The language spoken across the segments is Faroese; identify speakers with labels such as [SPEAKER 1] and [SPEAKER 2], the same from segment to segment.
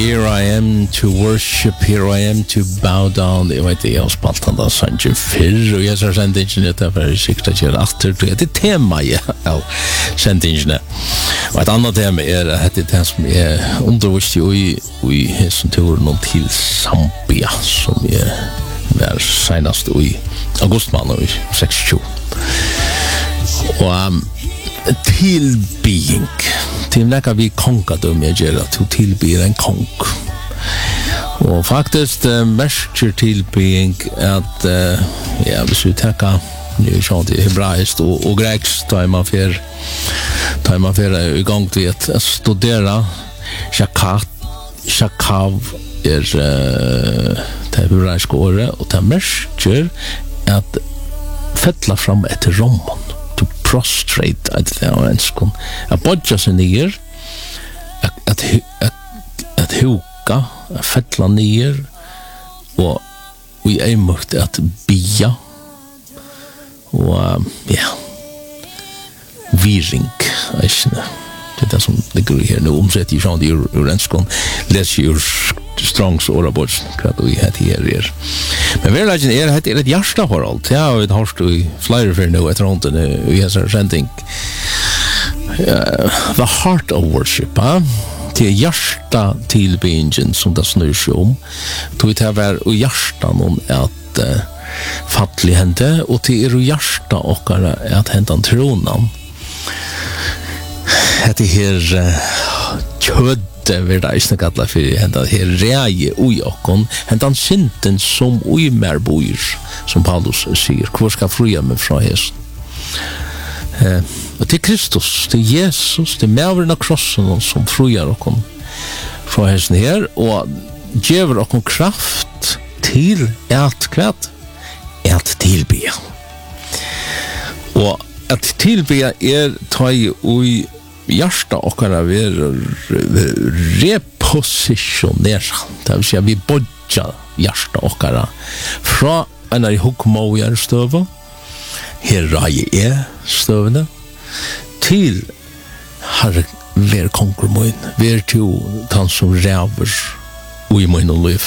[SPEAKER 1] Here I am to worship, here I am to bow down. Jeg vet ikke, jeg har spalt han da sannsyn fyrr, og jeg har sendt ingeniør til for sikkert at jeg atter. Det er temaet av sendt ingeniør. Og et annet tema at det er som jeg undervist i hessen turen til Zambia, som jeg var senest i augustmåned i 26. Og tilbying til nekka vi kongadum jeg gjør at du tilbyr en kong. Og faktisk merker tilbying at hvis vi tenker hebraisk og grekisk tar man for i gang til å studere shakav det hebraiske året og det merker at fettla fram etter rommen prostrate at the enskon a bodja sig ner at huka fettla ner og vi måste att bia og viring det som ligger här nu omsett i sånt ur enskon läs ju Strongs orabors vad vi har här. Men väl att det är ett hjärta har allt. Ja, och det har stått i flyer för nu efter runt vi har sending. The heart of worship, till hjärta tillbedjan som det snurrar sig om. Då det var och hjärtan om att fattlig hände och till hjärta och att hända tronan. Det här det vill jag inte kalla för hända här reje oj okon hända synten som oj mer boir som Paulus säger hur ska fria mig från häst och till Kristus till Jesus till märverna krossen som friar okon från hästen här och ger okon kraft till att kvart att tillbe och att tillbe tar oj hjärsta okkara ver repositionera. Det vill säga vi bodja hjärsta okkara fra en av hukmojar støva her raje støvene til har ver konkurmoin ver to tan som ræver ui moin og liv.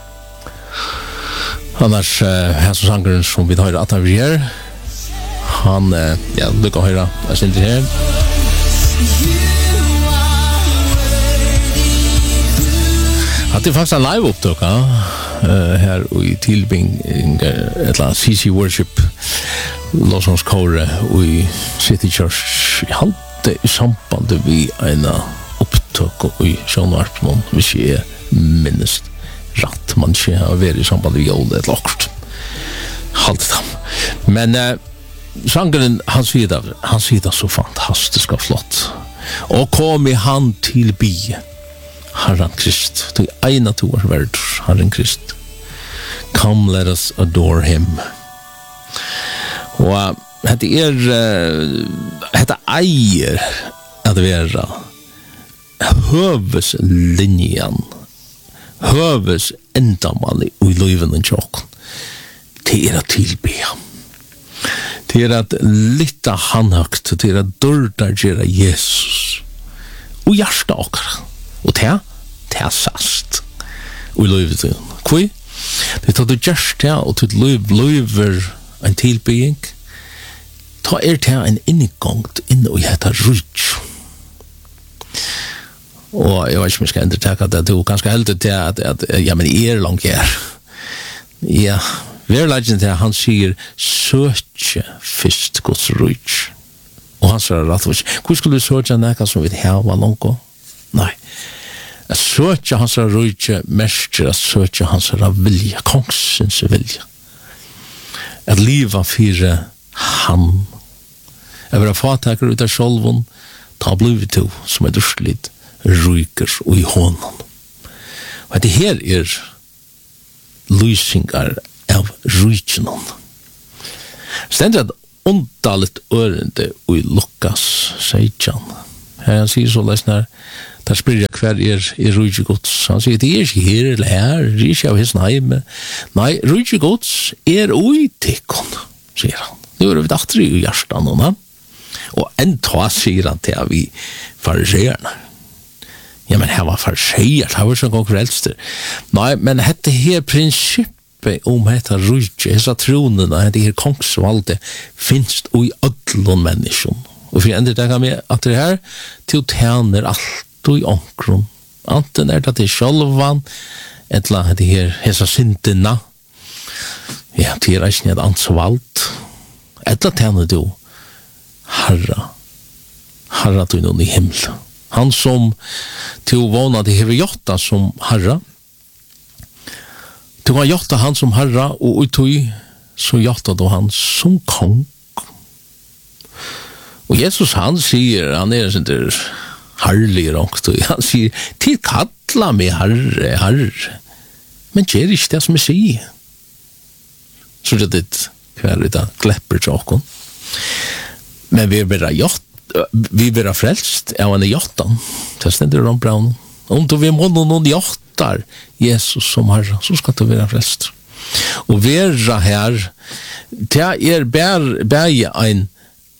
[SPEAKER 1] Annars her som sangeren som vi tar at vi her han lukka høyra jeg synes her det är faktiskt en live-upptök här i Tilbing ett eller CC Worship lovsångskåre i City Church jag hade i samband med en upptök i Sjönvarpen hvis jag minst rätt man inte har varit i samband med jord ett lågt halt men sangeren han säger det så fantastiskt och flott och kom i hand till bi Herren Krist, du eina to värld, Herren Krist. Come, let us adore him. Og hetta eier at vera høveslinjan, høves endamal i liven og tjokken, til at tilbe. Til at litta hanhøgt, til at dørda gjera Jesus, og hjersta okkara. Og det er sast og livet til hva? Det tar du gjørst det og til liver en tilbygging ta det en inngang inn og heta rujt og jeg vet ikke om jeg skal undertaka det du ganske heldig til at ja, men langt her ja, verleggen til han sier søtje fyrst Guds rujt og han sier rett og slett hvor skulle du søtje nekka som vi hava langt nei att söka hans rujtje mestre att söka hans vilja kongsens vilja att leva för han över fatakar utav självon ta blivit to som dursligt rujker och i honom och det här lysingar av rujtjenon ständigt ondaligt örende och i Lukas säger han säger så läsnar där spyrir hver rujtje Guds. Han sier, det ikke her eller her, det ikke av hessen heime. Nei, rujtje Guds ui tikkon, sier han. Nu vi datter i hjertan, og en ta sier han til vi fariseerne. Ja, men här var farsäger, det var så konkurrenster. Nej, men hette här princippet om detta rujtje, dessa tronerna, det här kongsvalde, finns i ödlon människan. Och för ända det kan vi att det här till tjänar allt i omkron. Anten är det självan, eller det här hessa synderna. Ja, det är inte ett ansvalt. Eller tjänar du Herra du någon i himmel. Han som till vånade hever jotta som Herra. Du har jotta han som Herra och utøy så jotta då han som kong. Och Jesus han säger, han är sånt där härlig också. Han säger, till kalla mig Herre, Herre. Men det är inte det som jag säger. Så det är det kläpper tråkon. Men vi är bara jotta. Vi blir frälst av en jottan. Det ständer de bra. Om du vill måna någon jottar Jesus som Herre, så ska du vara frälst. Och vara här, det är bara en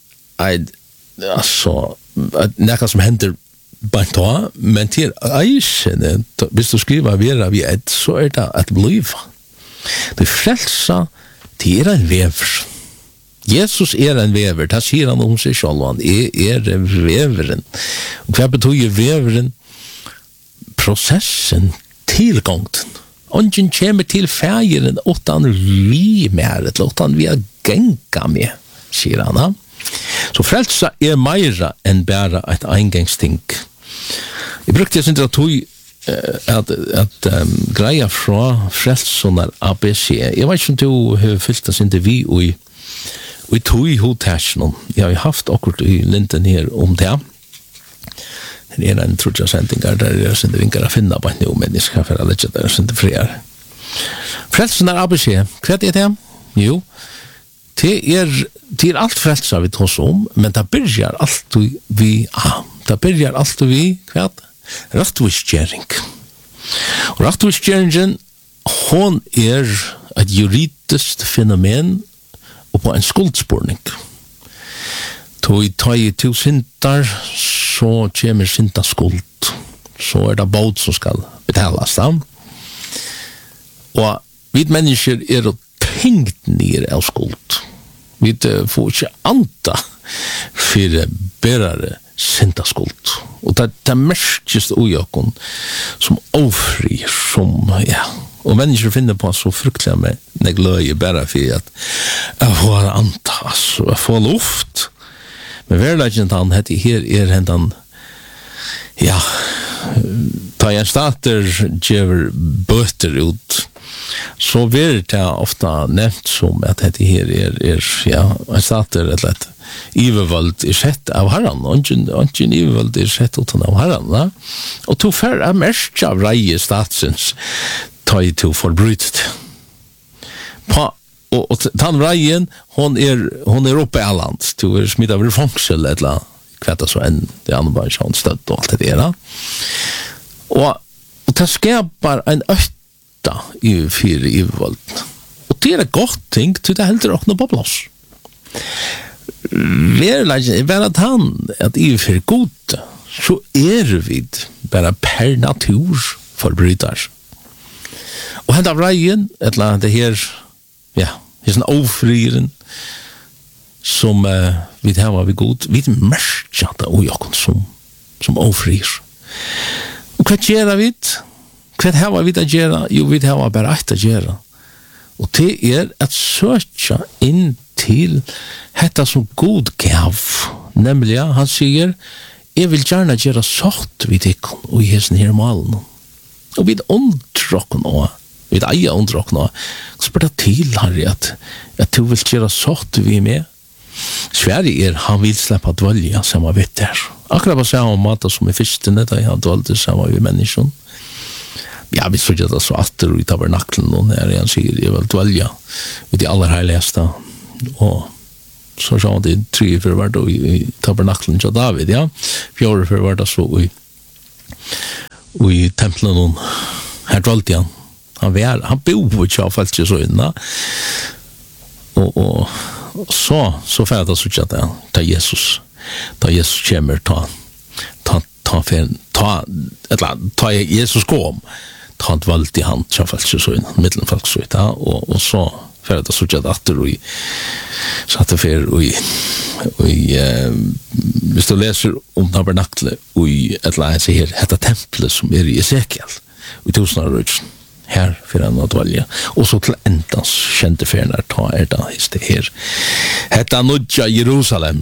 [SPEAKER 1] alltså, något som händer bara då, men till eisen, hvis du skriver vara vid ett, så är det att bliva. Det frälsa, det är en väver. Jesus är en väver, det säger han om sig själv, han är väveren. Och vad betyder väveren? Processen, tillgången. Ongen kommer till färgen utan vi med, utan vi gänga med, säger han. Så frälsa är mera än bara ett engångsting. Jag brukte inte att greja från frälsarna ABC. Jag vet inte om du har fyllt oss inte vi och tog i hotasjonen. Jeg har haft akkurat i linten her om det. Det er en trutja-sendingar der jeg sender vinkar å finne på nå, men jeg skal for alle ikke der sender friar. Frelsen er ABC. Hva er det? Jo, det er alt frelsa vi tar oss om, men det byrjar alltid vi hva? Rattvisgjering. Og rattvisgjeringen, hon er et juridiskt fenomen og på en skuldspårning. Ta i to syndar, så kommer synda skuld. Så det båt som skal betalas da. Og vi mennesker er tenkt ned av skuld. Vi får ikke anta for berare synda skuld. Og det merkes ujokken som ofri, som, ja, og mennesker finner på så fruktelig med negløye bare for at jeg får antas, og jeg får luft. Men verleggen han heter her hentan, ja, ta en stater gjør bøter ut, så blir det ofta nevnt som at dette her ja, en stater et lett ivervold sett av herran, og ikke ivervold sett utan av herran, da. Og to fer mest av reie statsens ta i to forbrytet. Og den reien, hon er oppe i alland, to smitt av fangsel, eller kvetta så enn det andre bare ikke han støtt og alt det der. Og det skapar en øtta i fire ivervolden. Og det er et godt ting, til det heldur åkne på plass. Bare at han, at i fire gode, så vi bare per natur forbryter. Og hent av reien, eller det her, ja, det er sånn ofrieren, som vi har vi god, vi merker det og jeg som ofrir. Og hva gjør vi? Hva har vi å gjøre? Jo, vi har bare ett å gjøre. Og det er at søke inn til dette som god gav. Nemlig, han sier, jeg vil gjerne gjøre sånt vi tikkene og i hessen her malen. Og vi undrokken også. Vi eier undrokken også. Så spør det til, Harry, at du vil gjøre sånt vi med. Sverige han vil släppa dvölja samma vet där. Akkurat på samma måte som i fyrstene, da han dvalde samma vi människan. Ja, vi såg det så atter i tabernaklen, og når han sier, jeg vil dvölja ut i aller heiligste. Og så sa han det 3 for hvert i tabernaklen til David, ja. 4 for hvert så i tempelen, her dvalde han. Han bo ikke av falt så inna. Og så färdas så att ta Jesus kommer ta ta Jesus kom, ta han valgt I han, tjafaltsesøyn, middelfolksøyn, og så för att så jag att vi satte för vi vi står läser om tabernaklet i ett land så här detta templet som I Esekiel och tusnarrutsen här för en att välja och så till ändans kände för när ta det här detta nya Jerusalem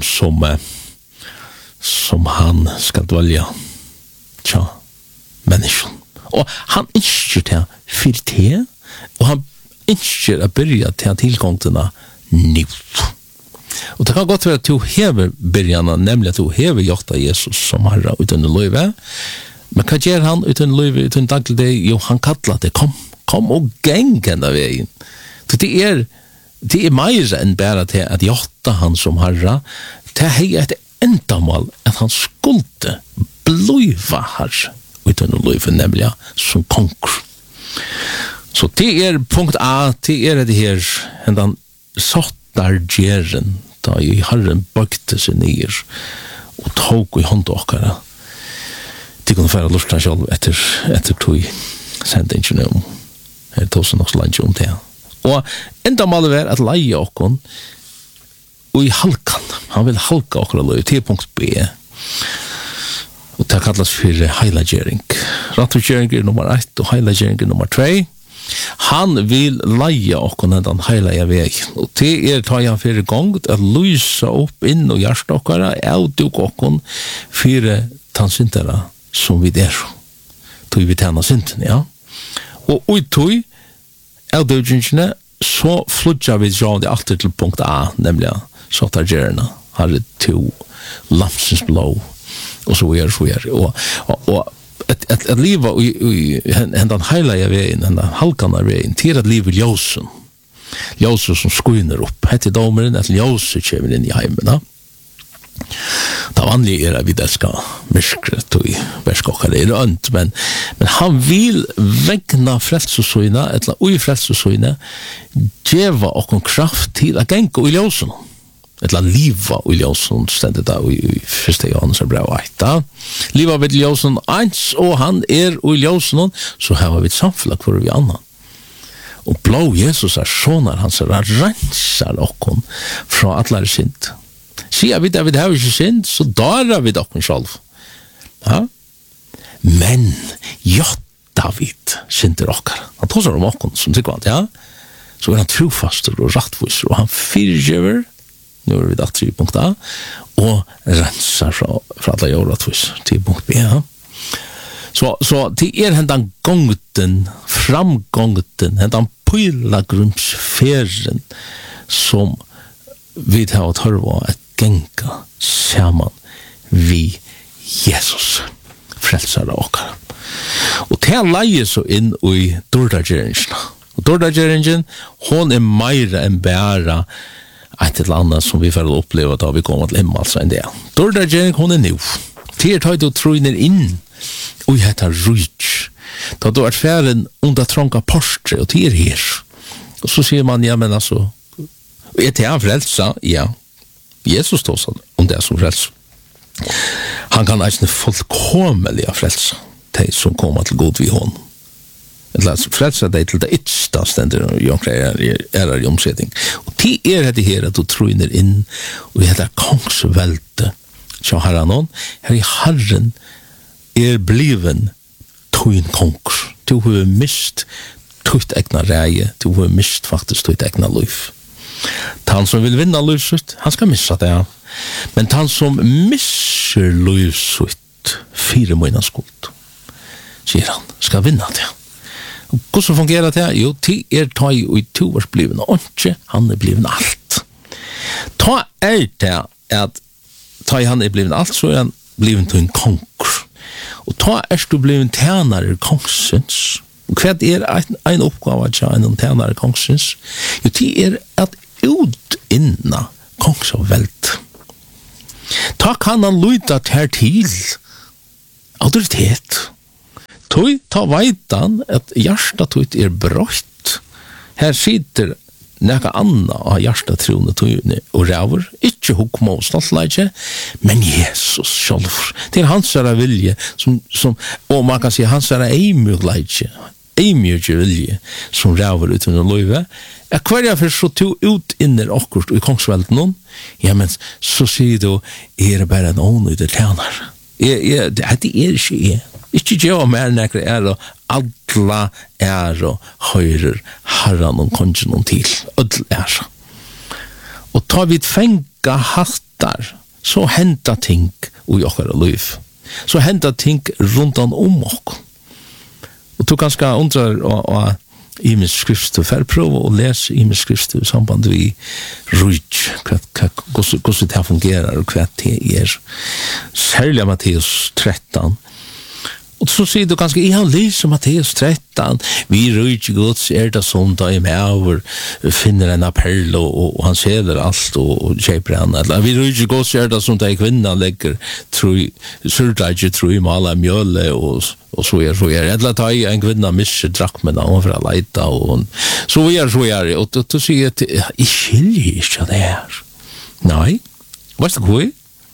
[SPEAKER 1] som han ska välja människan och han inte det för det och han inte att börja till tillgångarna nu. Och det kan gott vara att du hever börjarna, nämligen att du hever hjorta Jesus som herre utan löjve. Men kan göra han utan löjve, utan daglig jo, han kallar det, kom och gäng denna vägen. Så det är mer än bara till att hjorta han som herre. Det är ett ändamål att han skulle blöjva herre utan löjve, nämligen som konkur. Så det punkt A, det det här en sottargeren da I Herren bøkte seg ner og tog I hånd okkara. Det kunne være lurt selv etter tog sendingen om. Her tog seg nok så langt om det. Og enda målet var at leie okkon og I halkan. Han vil halka okkara løy til punkt B. Og det kallas for heilagering. Ratturgering nummer 1 og heilagering nummer 2. Han vil leie okkon den heilige veg. Og det tar han for gang at lysa opp inn og hjertet okkara, avduk okkon for tannsintera som vi tog vi tjena sinten, ja. Og tog avdukingene, så fludja vi det alltid til punkt A, nemlig sottargerna, har to lamsens blå, og så er. Og at liva I hendan heilige veien, hendan halkana veien, til at liva ljósen som skuiner opp. Hette domeren at ljósen kommer inn I heimena. Det vanlige at vi skal myskret og verskokkare ønt, men han vil vegna frelsesøyna, etla ui frelsesøyna, djeva okkon kraft til at genka I ljósen. Etla liva I ljósen, stendet da I 1. Johannes brev 8. Liva vid ljósen 1, og han I ljósen, så har vi et samfunn for vi annan. Og blå Jesus sånner hans, han rensar okkon fra atlare synd. Sier vi det har ikke synd, så darar vi okkon selv. Ja? Men, David synder okkar. Han tåsar om okkon, som tykkvant, ja? Så han trofaster og rattviser, og han fyrtjever, nu vi da 3 punkt A, og rensar fra alla jordatvis til punkt B. Ja. Så det hendan gångten, framgångten, hendan pøylagrumsferen som vi har tørva at genga saman vi Jesus, frelsar okkar. Og det leier så inn I dårdagjeringen. Og dårdagjeringen, hon meira enn bæra ett eller annat som vi får uppleva då vi kommer till himmel så en det. Dårdagjering hon nu. Till tar du tröner in och heter rich. Då du är färden under trånga porstre och till här. Och så säger man ja men alltså är han frälsa? Ja. Jesus då så om det som frälsa. Han kan alltså fullkomliga frälsa de som kommer till god vid honom. Eller frälsa dig till det yttersta ständer I omsättning. Och det det här att du tröner in och det heter kongsvälte. Så har han här I Herren bliven tøyn konkurs. Du har mist tøyt egna reie, du har mist faktisk tøyt egna liv. Han som vil vinna livsut, han skal missa det. Men han som misser livsut, 4 måneder skuld, sier han, skal vinna det. Hvordan fungerer det? Jo, det ta I 2 års bliven, og ikke han bliven alt. Ta det at ta han bliven alt, så han bliven til en konkurs. Og ta du bliven tjenare kongsens. Og hva en oppgave til en tjenare kongsens? Jo, det at utinna kongsavvelt. Ta kan han lyda til autoritet. Ta veitan at hjertet tøyt brøtt. Her sitter näka anna av hjärsta trone tøyne og ræver, ikke hukma og stoltleitje, men Jesus sjálv. Det hans vilje, som, og man kan si hans eimugleitje, eimugje vilje, som ræver ut under løyve, hverja for så to ut inner akkurat i kongsvelden, ja, men så sier du, bare en ånøyde tjener. Det ikke jeg. Ikke gjør mer nekker og alla og høyrer herran og kongen og til. Ødel Og ta vi fenga hattar, så henta ting i okkara liv. Så henta ting rundt om okk. Og du kanskje undrar og imisk skrift og prøve å lese imisk skrift i samband med rujt, hvordan det fungerer og hva det Særlig Matteus 13. Og så sier du kanskje, jeg har lyst Matteus 13, vi rujt gods det som da I med finner en appell og han ser alt og kjøper han. Eller vi rujt gods det som da kvinna legger surdeitje tro I mala mjøle og så Eller ta I en kvinna misse drakmena og for å leita og så og du sier at jeg skiljer ikke det her. Nei, hva det hva?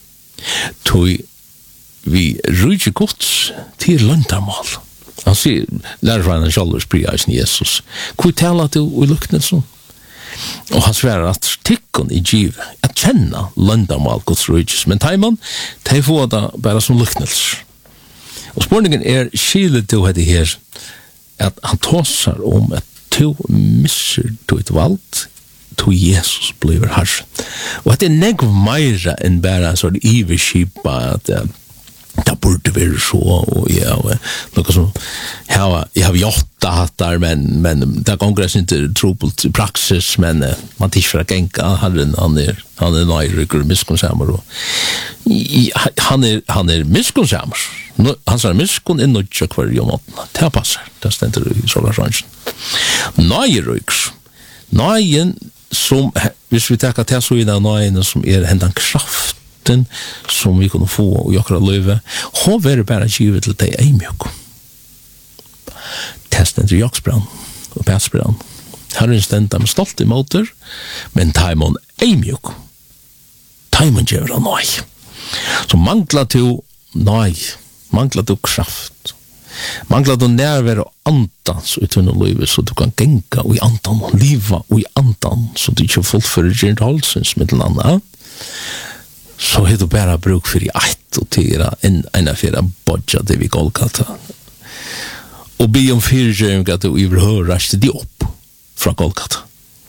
[SPEAKER 1] Tog vi rujt gods til løndarmal. Han sier, lærerfreien selv sprir eisen Jesus. Hvor taler du I luknelsen? Og han sverer at tikkun I giv, at kjenna løndarmal gods rujts, men teiman, de får det bare som luknels. Og spørningen skilet du hette her, at han tåsar om at du misser du et valgt, to Jesus blir herre. Og at det negv meira enn bare en sånn iverskipa at det burde være så, og noe som, jeg har gjort hattar, men det ganger ikke trobult I praksis, men man tids for å genka, herren, han nøyrykker miskonsamer, og han miskonsamer, han sa miskon nødja hver jo måten, det passer, det stender I solarrangen. Nøyrykker, nøyen som, hvis vi tenker til så I den nøyen som hendan kraft, som vi kunne få i okra løyve, hun var bare givet til deg eimjøk. Testen til jaksbrann og pætsbrann. Herren stendte med stolt I måter, men taimon eimjøk. Taimon gjør han nøy. Så mangla til nøy, mangla til kraft, mangla til nærvær og andans utunne løyve, så du kan genka og I andan, og liva og I andan, så du ikke fullfører gjerne halsens middel anna. Så har du bare bruk for I eit og tira enn for bodja det vi Golgata. Og be om fyrgjøring at du overhører raste de opp fra Golgata.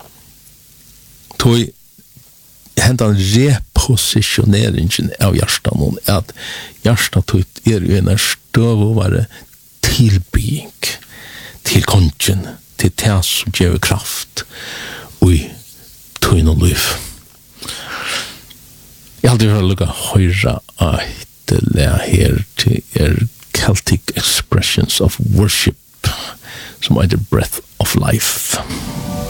[SPEAKER 1] Tog hentan reposisjoneringen av hjertan, at hjertan tog jo en støv og være tilbygging til kongen, til det som gjør kraft og tog noe liv. Jeg har aldri hørt lukka høyra at det her til Celtic Expressions of Worship som heter Breath of Life.